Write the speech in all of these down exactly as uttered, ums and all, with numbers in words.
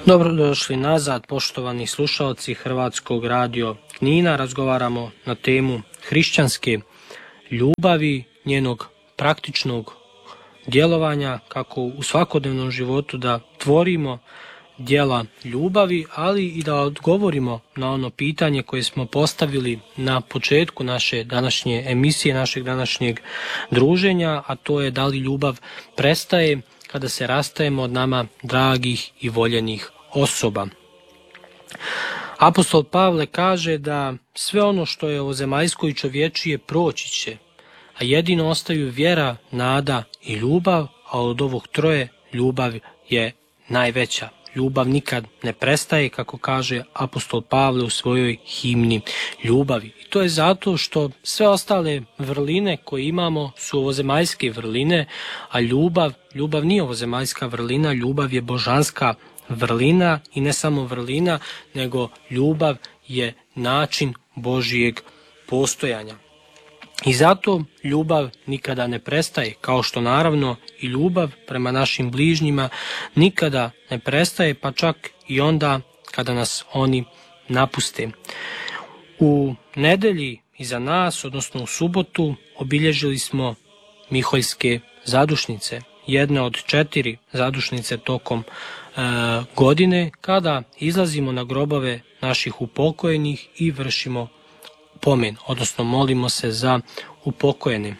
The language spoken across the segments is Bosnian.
Dobrodošli nazad, poštovani slušalci Hrvatskog radio Knina. Razgovaramo na temu hrišćanske ljubavi, njenog praktičnog djelovanja, kako u svakodnevnom životu da tvorimo djela ljubavi, ali i da odgovorimo na ono pitanje koje smo postavili na početku naše današnje emisije, našeg današnjeg druženja, a to je da li ljubav prestaje kada se rastajemo od nama dragih i voljenih osoba. Apostol Pavle kaže da sve ono što je ovozemaljsko i čovječije proći će, a jedino ostaju vjera, nada i ljubav, a od ovog troje ljubav je najveća. Ljubav nikad ne prestaje, kako kaže apostol Pavle u svojoj himni ljubavi. I to je zato što sve ostale vrline koje imamo su ovozemaljske vrline, a ljubav, ljubav nije ovozemaljska vrlina, ljubav je božanska vrlina i ne samo vrlina, nego ljubav je način Božijeg postojanja. I zato ljubav nikada ne prestaje, kao što naravno i ljubav prema našim bližnjima nikada ne prestaje, pa čak i onda kada nas oni napuste. U nedelji iza nas, odnosno u subotu, obilježili smo Miholjske zadušnice, jedne od četiri zadušnice tokom e, godine, kada izlazimo na grobove naših upokojenih i vršimo pomen, odnosno molimo se za upokojene.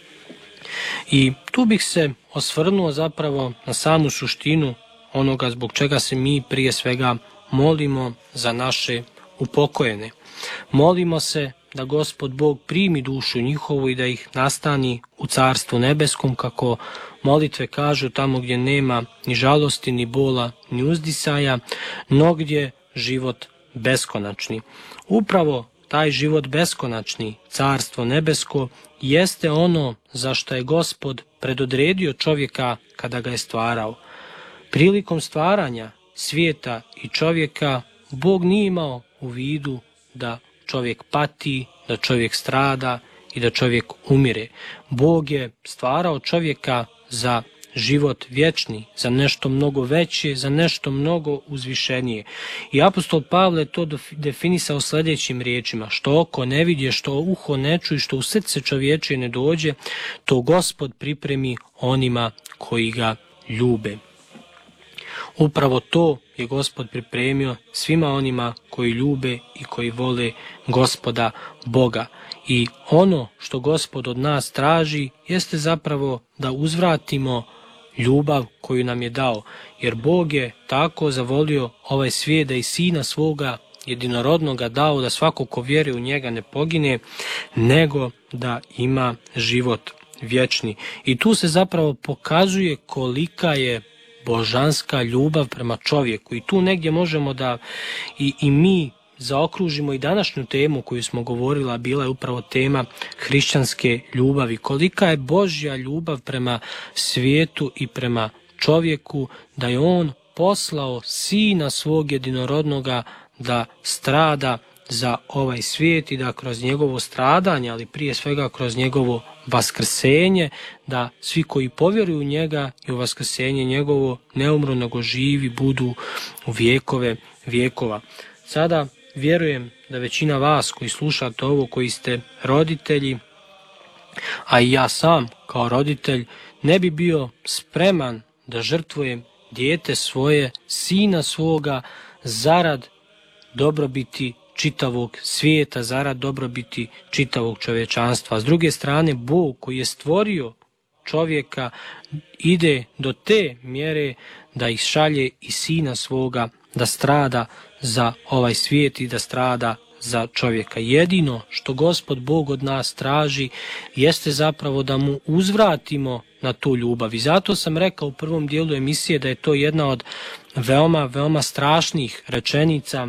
I tu bih se osvrnuo zapravo na samu suštinu onoga zbog čega se mi prije svega molimo za naše upokojene. Molimo se da Gospod Bog primi dušu njihovu i da ih nastani u Carstvu nebeskom, kako molitve kažu, tamo gdje nema ni žalosti, ni bola, ni uzdisaja, no gdje život beskonačni. Upravo taj život beskonačni, Carstvo nebesko, jeste ono za što je Gospod predodredio čovjeka kada ga je stvarao. Prilikom stvaranja svijeta i čovjeka, Bog nije imao u vidu da čovjek pati, da čovjek strada i da čovjek umire. Bog je stvarao čovjeka za život vječni, za nešto mnogo veće, za nešto mnogo uzvišenije. I apostol Pavle to definisao sljedećim riječima: što oko ne vidje, što uho ne čuje, što u srce čovječije ne dođe, to Gospod pripremi onima koji ga ljube. Upravo to je Gospod pripremio svima onima koji ljube i koji vole Gospoda Boga. I ono što Gospod od nas traži jeste zapravo da uzvratimo ljubav koju nam je dao, jer Bog je tako zavolio ovaj svijet da i Sina svoga jedinorodnoga dao, da svako ko vjeruje u njega ne pogine, nego da ima život vječni. I tu se zapravo pokazuje kolika je božanska ljubav prema čovjeku. I tu negdje možemo da i, i mi zaokružimo i današnju temu koju smo govorila, bila je upravo tema hrišćanske ljubavi. Kolika je Božja ljubav prema svijetu i prema čovjeku, da je on poslao Sina svog jedinorodnoga da strada za ovaj svijet i da kroz njegovo stradanje, ali prije svega kroz njegovo vaskrsenje, da svi koji povjeruju u njega i u vaskrsenje njegovo ne umru, nego živi budu u vjekove vjekova. Sada vjerujem da većina vas koji slušate ovo, koji ste roditelji, a i ja sam kao roditelj, ne bi bio spreman da žrtvujem dijete svoje, sina svoga, zarad dobrobiti čitavog svijeta, zarad dobrobiti čitavog čovječanstva. S druge strane, Bog koji je stvorio čovjeka ide do te mjere da ih šalje i Sina svoga da strada za ovaj svijet i da strada za čovjeka. Jedino što Gospod Bog od nas traži jeste zapravo da mu uzvratimo na tu ljubav. I zato sam rekao u prvom dijelu emisije da je to jedna od veoma, veoma strašnih rečenica,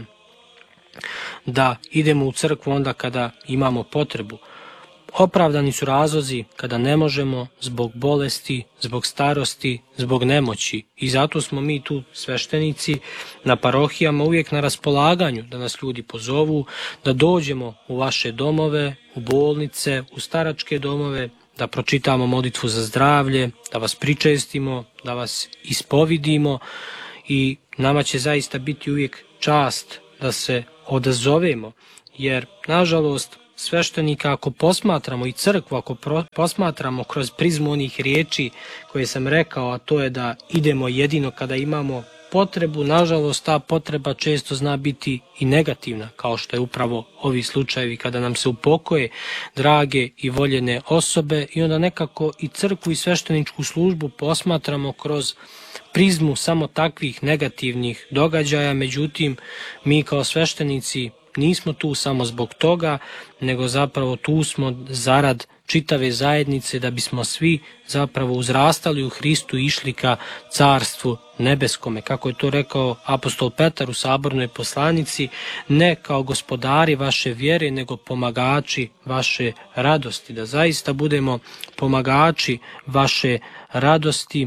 da idemo u crkvu onda kada imamo potrebu. Opravdani su razlozi kada ne možemo zbog bolesti, zbog starosti, zbog nemoći. I zato smo mi tu sveštenici na parohijama uvijek na raspolaganju da nas ljudi pozovu, da dođemo u vaše domove, u bolnice, u staračke domove, da pročitamo molitvu za zdravlje, da vas pričestimo, da vas ispovidimo i nama će zaista biti uvijek čast da se odazovemo, jer nažalost sveštenika ako posmatramo i crkvu ako pro, posmatramo kroz prizmu onih riječi koje sam rekao, a to je da idemo jedino kada imamo potrebu, nažalost ta potreba često zna biti i negativna, kao što je upravo ovi slučajevi kada nam se upokoje drage i voljene osobe i onda nekako i crkvu i svešteničku službu posmatramo kroz prizmu samo takvih negativnih događaja. Međutim, mi kao sveštenici nismo tu samo zbog toga, nego zapravo tu smo zarad čitave zajednice, da bismo svi zapravo uzrastali u Hristu i išli ka carstvu nebeskome. Kako je to rekao apostol Petar u sabornoj poslanici, ne kao gospodari vaše vjere, nego pomagači vaše radosti. Da zaista budemo pomagači vaše radosti,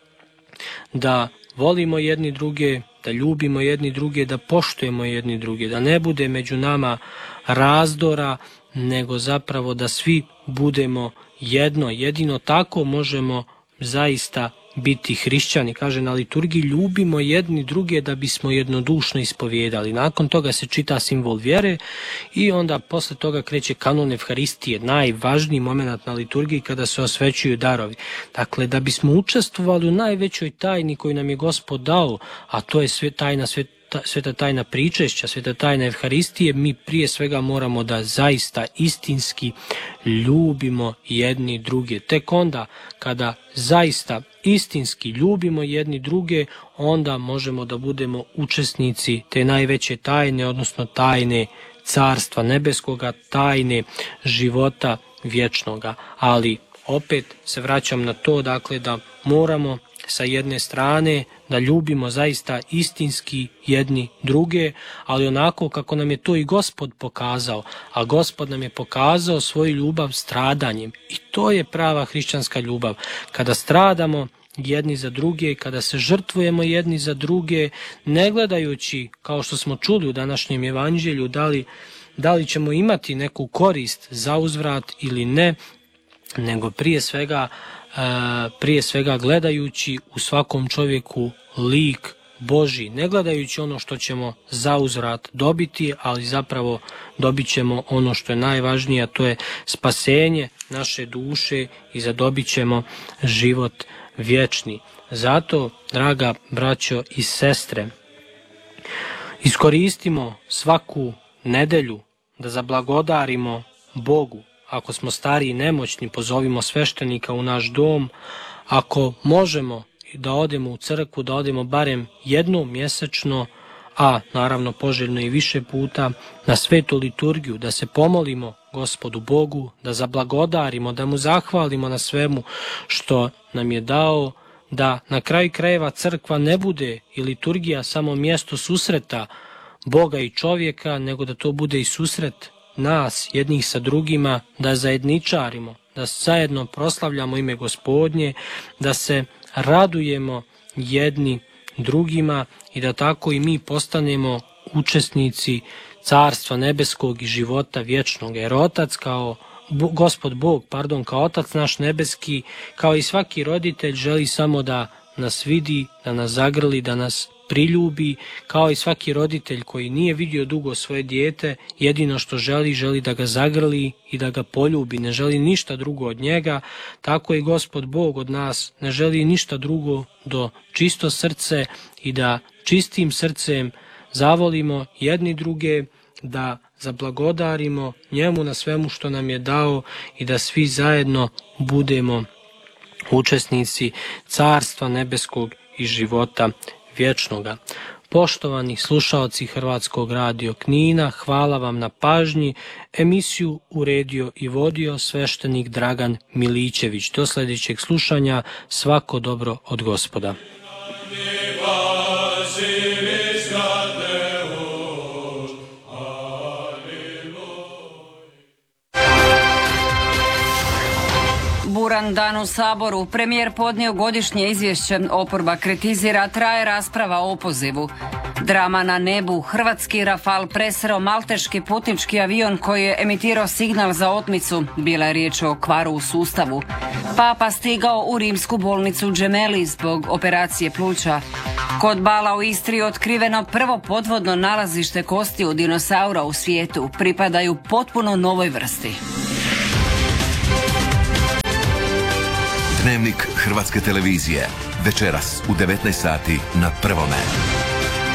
da volimo jedni druge, da ljubimo jedni druge, da poštujemo jedni druge, da ne bude među nama razdora, nego zapravo da svi budemo jedno. Jedino tako možemo zaista biti hrišćani. Kaže na liturgiji, ljubimo jedni druge da bismo jednodušno ispovijedali. Nakon toga se čita simbol vjere i onda posle toga kreće kanon Evharistije, najvažniji moment na liturgiji kada se osvećuju darovi. Dakle, da bismo učestvovali u najvećoj tajni koju nam je Gospod dao, a to je sve tajna sveta, sveta tajna pričešća, sveta tajna Evharistije, mi prije svega moramo da zaista istinski ljubimo jedni druge. Tek onda kada zaista istinski ljubimo jedni druge, onda možemo da budemo učesnici te najveće tajne, odnosno tajne Carstva nebeskoga, tajne života vječnoga. Ali opet se vraćam na to, dakle, da moramo sa jedne strane da ljubimo zaista istinski jedni druge, ali onako kako nam je to i Gospod pokazao, a Gospod nam je pokazao svoju ljubav stradanjem i to je prava hrišćanska ljubav. Kada stradamo jedni za druge, kada se žrtvujemo jedni za druge, ne gledajući, kao što smo čuli u današnjem evanđelju, da li, da li ćemo imati neku korist za uzvrat ili ne, nego prije svega prije svega gledajući u svakom čovjeku lik Božji, ne gledajući ono što ćemo za uzvrat dobiti, ali zapravo dobit ćemo ono što je najvažnije, a to je spasenje naše duše i zadobit ćemo život vječni. Zato, draga braćo i sestre, iskoristimo svaku nedelju da zablagodarimo Bogu. Ako smo stari i nemoćni, pozovimo sveštenika u naš dom. Ako možemo da odemo u crkvu, da odemo barem jednom mjesečno, a naravno poželjno i više puta, na svetu liturgiju, da se pomolimo Gospodu Bogu, da zablagodarimo, da mu zahvalimo na svemu što nam je dao, da na kraju krajeva crkva ne bude i liturgija samo mjesto susreta Boga i čovjeka, nego da to bude i susret nas jednih sa drugima, da zajedničarimo, da zajedno proslavljamo ime Gospodnje, da se radujemo jedni drugima i da tako i mi postanemo učesnici Carstva nebeskog i života vječnog. Jer Otac kao Gospod Bog, pardon, kao Otac naš nebeski, kao i svaki roditelj, želi samo da nas vidi, da nas zagrli, da nas priljubi, kao i svaki roditelj koji nije vidio dugo svoje dijete, jedino što želi, želi da ga zagrli i da ga poljubi, ne želi ništa drugo od njega. Tako i Gospod Bog od nas ne želi ništa drugo do čisto srce i da čistim srcem zavolimo jedni druge, da zablagodarimo njemu na svemu što nam je dao i da svi zajedno budemo učesnici Carstva nebeskog i života vječnoga. Poštovani slušaoci Hrvatskog radio Knina, hvala vam na pažnji. Emisiju uredio i vodio sveštenik Dragan Milićević. Do sljedećeg slušanja, svako dobro od Gospoda. Bura Jedan dan u Saboru, premijer podnio godišnje izvješće, oporba kritizira, traje rasprava o opozivu. Drama na nebu, hrvatski Rafal presreo malteški putnički avion koji je emitirao signal za otmicu, bila je riječ o kvaru u sustavu. Papa stigao u rimsku bolnicu Gemelli zbog operacije pluća. Kod Bala u Istri otkriveno prvo podvodno nalazište kostiju dinosaura u svijetu, pripadaju potpuno novoj vrsti. Dnevnik Hrvatske televizije, večeras u devetnaest sati na Prvome.